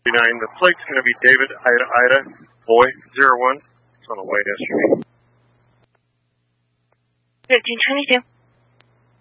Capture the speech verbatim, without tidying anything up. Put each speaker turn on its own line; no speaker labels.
The plate's going to be David Ida Ida Boy zero one. It's on a white S U V.
fifteen twenty-two.